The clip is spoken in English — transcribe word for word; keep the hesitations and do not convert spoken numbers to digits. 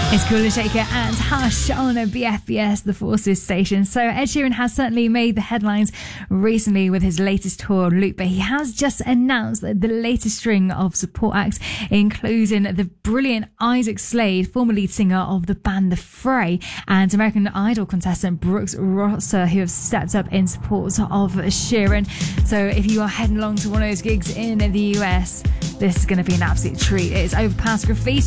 It's Cooler Shaker and Hush on a B F B S, the Forces station. So Ed Sheeran has certainly made the headlines recently with his latest tour, Loop, but he has just announced that the latest string of support acts, including the brilliant Isaac Slade, former lead singer of the band The Fray, and American Idol contestant Brooks Rosser, who have stepped up in support of Sheeran. So if you are heading along to one of those gigs in the U S, this is going to be an absolute treat. It's over past graffiti.